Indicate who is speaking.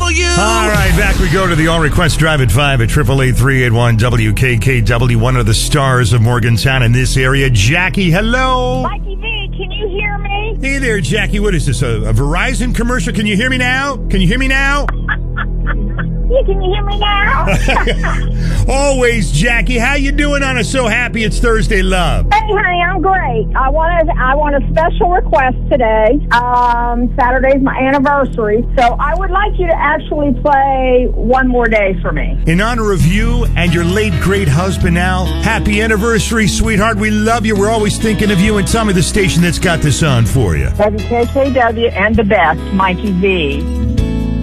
Speaker 1: you.
Speaker 2: All right, back we go to the All Request Drive at 5 at 888-381-WKKW, one of the stars of Morgantown in this area. Jackie, hello.
Speaker 3: Mikey V, can you hear me?
Speaker 2: Hey there, Jackie. What is this, a Verizon commercial? Can you hear me now? Can you hear me now?
Speaker 3: Yeah, can you hear me now?
Speaker 2: Always, Jackie. How you doing on a So Happy It's Thursday Love?
Speaker 3: Hey, honey, I'm great. I want a special request today. Saturday's my anniversary, so I would like you to actually play One More Day for me.
Speaker 2: In honor of you and your late great husband, Al, happy anniversary, sweetheart. We love you. We're always thinking of you. And tell me the station that's got this on for you.
Speaker 3: WKKW and the best, Mikey V.